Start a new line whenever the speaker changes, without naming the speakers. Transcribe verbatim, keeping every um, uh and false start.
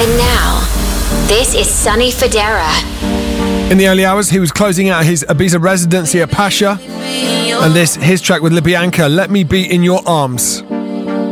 And now, this is Sonny Fodera.
In the early hours, he was closing out his Ibiza residency at Pacha. And this, his track with LaBianca, Let Me Be In Your Arms.